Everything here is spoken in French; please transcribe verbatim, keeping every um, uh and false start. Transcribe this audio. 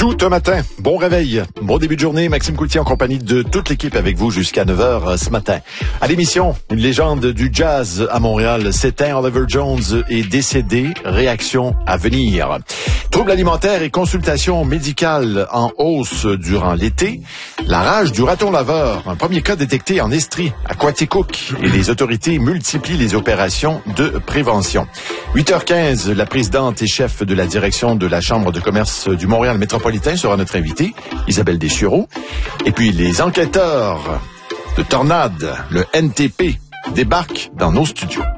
Tout un matin, bon réveil, bon début de journée. Maxime Coultier en compagnie de toute l'équipe avec vous jusqu'à neuf heures ce matin. À l'émission, une légende du jazz à Montréal s'éteint. Oliver Jones est décédé. Réaction à venir. Troubles alimentaires et consultations médicales en hausse durant l'été. La rage du raton laveur, un premier cas détecté en Estrie, à Coaticook, et les autorités multiplient les opérations de prévention. huit heures quinze, la présidente et chef de la direction de la Chambre de commerce du Montréal métropolitain sera notre invitée, Isabelle Dessureau. Et puis les enquêteurs de Tornade, le N T P, débarquent dans nos studios.